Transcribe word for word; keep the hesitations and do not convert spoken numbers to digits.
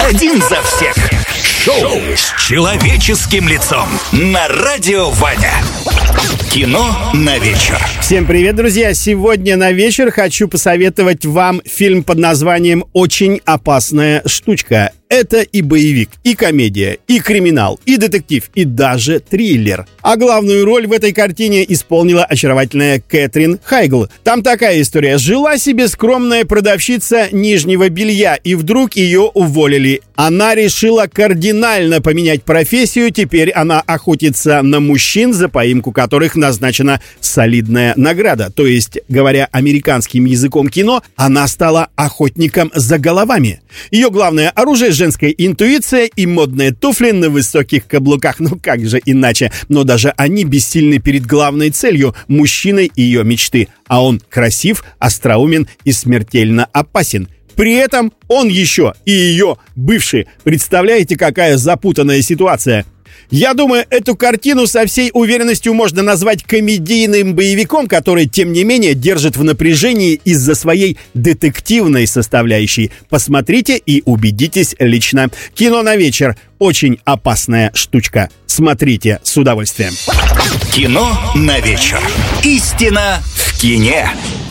Один за всех. Шоу с человеческим лицом на Радио Ваня. Кино на вечер. Всем привет, друзья! Сегодня на вечер хочу посоветовать вам фильм под названием «Очень опасная штучка». Это и боевик, и комедия, и криминал, и детектив, и даже триллер. А главную роль в этой картине исполнила очаровательная Кэтрин Хайгл. Там такая история. Жила себе скромная продавщица нижнего белья, и вдруг ее уволили. Она решила кардинально поменять профессию. Теперь она охотится на мужчин, за поимку которых назначена солидная награда. То есть, говоря американским языком кино, она стала охотником за головами. Ее главное оружие — женская интуиция и модные туфли на высоких каблуках. Ну как же иначе? Но даже они бессильны перед главной целью – мужчиной ее мечты. А он красив, остроумен и смертельно опасен. При этом он еще и ее бывший. Представляете, какая запутанная ситуация? Я думаю, эту картину со всей уверенностью можно назвать комедийным боевиком, который, тем не менее, держит в напряжении из-за своей детективной составляющей. Посмотрите и убедитесь лично. Кино на вечер. Очень опасная штучка. Смотрите с удовольствием. Кино на вечер. Истина в кине.